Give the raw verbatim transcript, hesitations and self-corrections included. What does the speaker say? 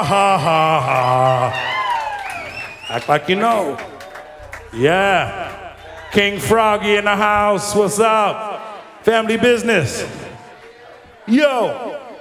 ha ha ha ha. Act like you know. Yeah. King Froggy in the house. What's up? Family business. Yo.